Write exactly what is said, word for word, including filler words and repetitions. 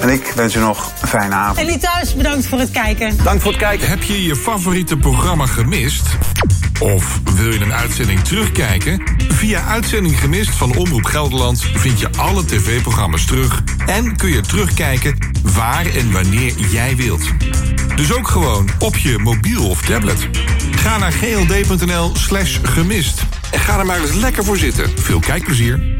En ik wens u nog een fijne avond. En die thuis, bedankt voor het kijken. Dank voor het kijken. Heb je je favoriete programma gemist? Of wil je een uitzending terugkijken? Via Uitzending Gemist van Omroep Gelderland vind je alle tv-programma's terug. En kun je terugkijken waar en wanneer jij wilt. Dus ook gewoon op je mobiel of tablet. Ga naar gld.nl slash gemist. En ga er maar eens lekker voor zitten. Veel kijkplezier.